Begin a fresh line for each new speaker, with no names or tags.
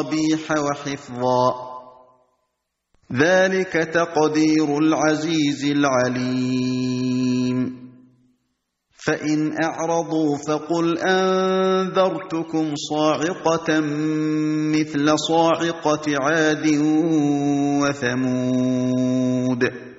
مصابيح وحفظا ذلك تقدير العزيز العليم فإن أعرضوا فقل أنذرتكم صاعقة مثل صاعقة عاد وثمود